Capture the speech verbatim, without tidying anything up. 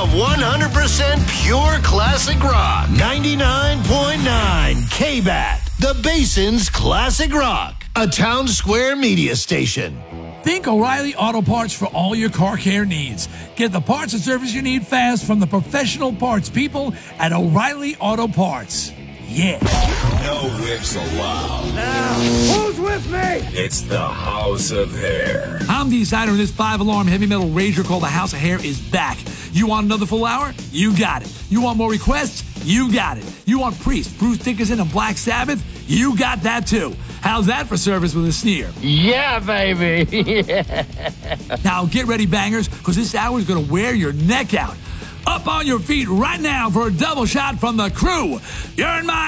of one hundred percent pure classic rock. ninety-nine point nine K B A T, the Basin's Classic Rock, a Town Square media station. Think O'Reilly Auto Parts for all your car care needs. Get the parts and service you need fast from the professional parts people at O'Reilly Auto Parts. Yeah. No whips allowed. Now, who's with me? It's the House of Hair. I'm the designer, and this five-alarm heavy metal rager called the House of Hair is back. You want another full hour? You got it. You want more requests? You got it. You want Priest, Bruce Dickinson, and Black Sabbath? You got that too. How's that for service with a sneer? Yeah, baby. Now get ready, bangers, because this hour is going to wear your neck out. Up on your feet right now for a double shot from the crew. You're in my